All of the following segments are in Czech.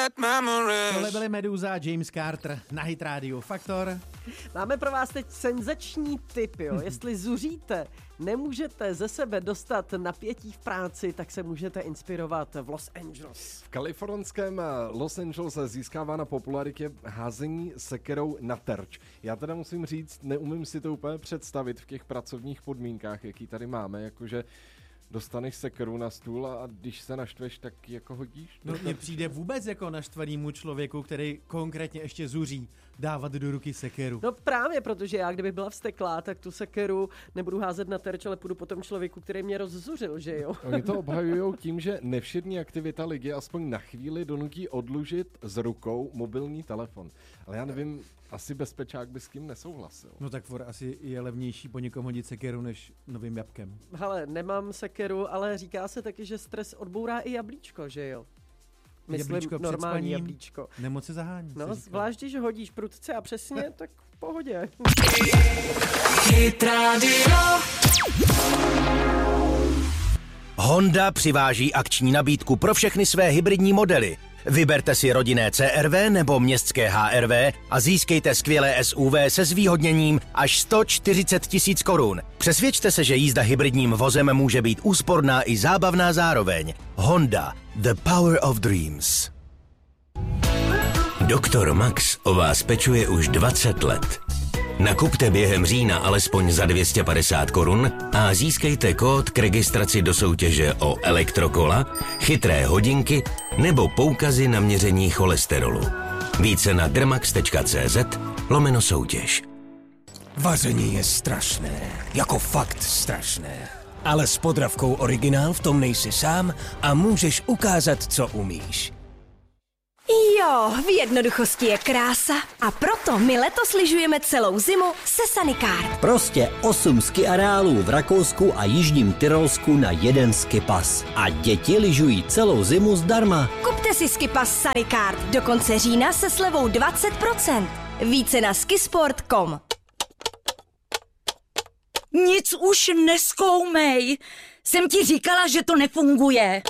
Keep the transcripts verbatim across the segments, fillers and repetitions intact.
Tohle byly Meduza a James Carter na Hit Radio Faktor. Máme pro vás teď senzační tip, jo. Jestli zuříte, nemůžete ze sebe dostat napětí v práci, tak se můžete inspirovat v Los Angeles. V kalifornském Los Angeles získává na popularitě házení sekerou na terč. Já teda musím říct, neumím si to úplně představit v těch pracovních podmínkách, jaký tady máme, jakože dostaneš sekeru na stůl a když se naštveš, tak jako hodíš? No mně přijde vůbec jako naštvanýmu člověku, který konkrétně ještě zuří, dávat do ruky sekeru. No právě, protože já kdybych byla vzteklá, tak tu sekeru nebudu házet na terč, ale půjdu po tom člověku, který mě rozzuřil, že jo? Oni to obhajujou tím, že nevšední aktivita lidi aspoň na chvíli donutí odlužit z rukou mobilní telefon. Ale já nevím, asi bezpečák by s tím nesouhlasil. No tak for asi je levnější po někom hodit sekeru než novým jabkem. Hele, nemám sekeru, ale říká se taky, že stres odbourá i jablíčko, že jo? Myslím jablíčko normální jablíčko. Nemoc se zahání. No, zvlášť, když hodíš prudce a přesně, tak v pohodě. Hit Radio. Honda přiváží akční nabídku pro všechny své hybridní modely. Vyberte si rodinné C R V nebo městské H R V a získejte skvělé S U V se zvýhodněním až sto čtyřicet tisíc korun. Přesvědčte se, že jízda hybridním vozem může být úsporná i zábavná zároveň. Honda, the power of dreams. Doktor Max o vás pečuje už dvacet let. Nakupte během října alespoň za dvě stě padesát korun a získejte kód k registraci do soutěže o elektrokola, chytré hodinky nebo poukazy na měření cholesterolu. Více na dermax.cz lomeno soutěž. Vaření je strašné, jako fakt strašné. Ale s Podravkou Originál v tom nejsi sám a můžeš ukázat, co umíš. Jo, v jednoduchosti je krása a proto my letos lyžujeme celou zimu se Sanicard. Prostě osm ski areálů v Rakousku a Jižním Tyrolsku na jeden ski pas. A děti lyžují celou zimu zdarma. Kupte si ski pas Sanicard do konce října se slevou dvacet procent. Více na skisport tečka com. Nic už nezkoumej. Jsem ti říkala, že to nefunguje.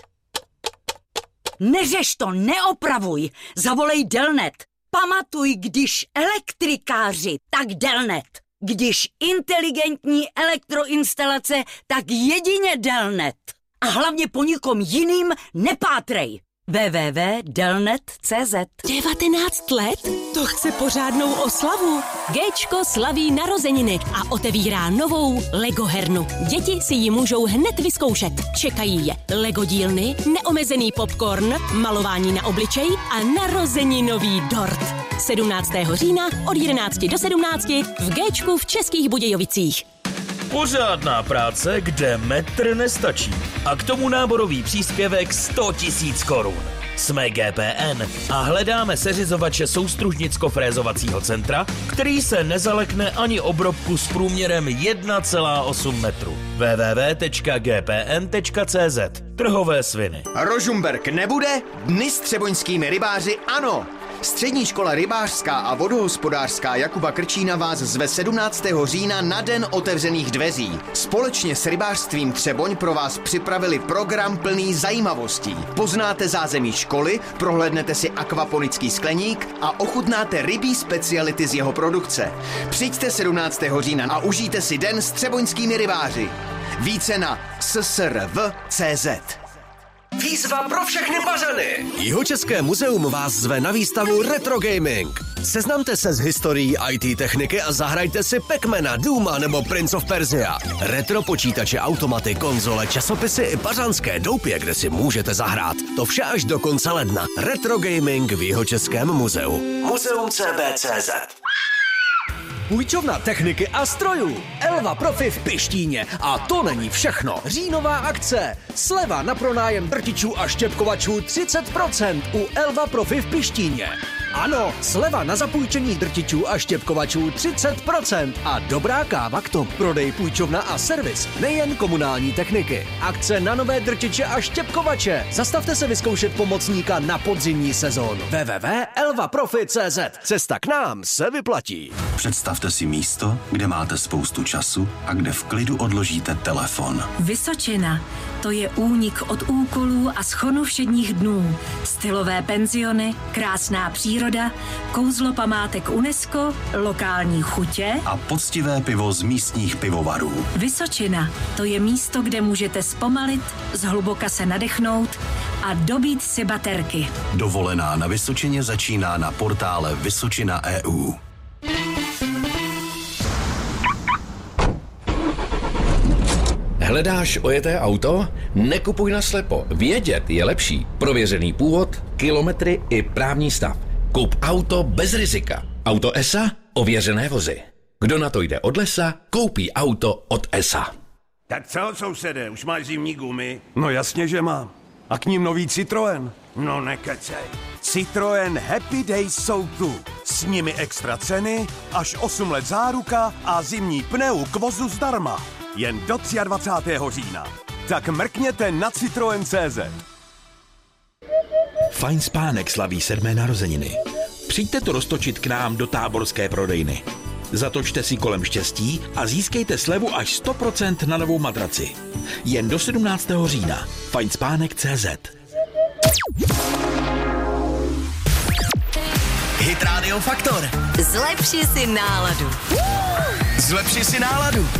Neřeš to, neopravuj, zavolej Delnet. Pamatuj, když elektrikáři, tak Delnet. Když inteligentní elektroinstalace, tak jedině Delnet. A hlavně po nikom jiným nepátrej. w w w tečka delnet tečka c z. devatenáct let? To chce pořádnou oslavu. Géčko slaví narozeniny a otevírá novou Lego hernu. Děti si ji můžou hned vyzkoušet. Čekají je Lego dílny, neomezený popcorn, malování na obličej a narozeninový dort. sedmnáctého října od jedenácti do sedmnácti v Géčku v Českých Budějovicích. Pořádná práce, kde metr nestačí. A k tomu náborový příspěvek sto tisíc korun. Jsme G P N a hledáme seřizovače soustružnicko-frézovacího centra, který se nezalekne ani obrobku s průměrem jedna celá osm metru. w w w tečka g p n tečka c z. Trhové sviny. Rožumberk nebude? Dny s třeboňskými rybáři ano! Střední škola rybářská a vodohospodářská Jakuba Krčína vás zve sedmnáctého října na den otevřených dveří. Společně s rybářstvím Třeboň pro vás připravili program plný zajímavostí. Poznáte zázemí školy, prohlédnete si akvaponický skleník a ochutnáte rybí speciality z jeho produkce. Přijďte sedmnáctého října a užijte si den s třeboňskými rybáři. Více na s s r v tečka c z. Výzva pro všechny Pařany! Jihočeské muzeum vás zve na výstavu Retro Gaming. Seznamte se s historií í té techniky a zahrajte si Pac-Mana, Dooma nebo Prince of Persia. Retro počítače, automaty, konzole, časopisy i pařanské doupě, kde si můžete zahrát. To vše až do konce ledna. Retro Gaming v Jihočeském muzeu. muzeum tečka c b tečka c z. Půjčovna techniky a strojů. Elva Profi v Pištíně. A to není všechno. Říjnová akce. Sleva na pronájem drtičů a štěpkovačů třicet procent u Elva Profi v Pištíně. Ano, sleva na zapůjčení drtičů a štěpkovačů třicet procent. A dobrá káva k tomu. Prodej, půjčovna a servis. Nejen komunální techniky. Akce na nové drtiče a štěpkovače. Zastavte se vyzkoušet pomocníka na podzimní sezónu. w w w tečka elva profi tečka c z. Cesta k nám se vyplatí. Představte si místo, kde máte spoustu času a kde v klidu odložíte telefon. Vysočina. to je únik od úkolů a schonu všedních dnů. Stylové penziony, krásná příroda, kouzlo památek UNESCO, lokální chutě a poctivé pivo z místních pivovarů. Vysočina, to je místo, kde můžete zpomalit, zhluboka se nadechnout a dobít si baterky. Dovolená na Vysočině začíná na portále Vysočina tečka e u. Hledáš ojeté auto? Nekupuj naslepo. Vědět je lepší. Prověřený původ, kilometry i právní stav. Kup auto bez rizika. Auto E S A? Ověřené vozy. Kdo na to jde od lesa, koupí auto od E S A. Tak co, sousede, už máš zimní gumy? No jasně, že mám. A k ním nový Citroen? No nekecej. Citroen Happy Days jsou tu. S nimi extra ceny, až osm let záruka a zimní pneu k vozu zdarma. Jen do dvacátého třetího října. Tak mrkněte na Citroen tečka cé zet. Fajn spánek slaví sedmé narozeniny. Přijďte to roztočit k nám do táborské prodejny. Zatočte si kolem štěstí a získejte slevu až sto procent na novou matraci. Jen do sedmnáctého října. Fajn spánek tečka cé zet. Hit Radio Faktor. Zlepši si náladu. Zlepši si náladu.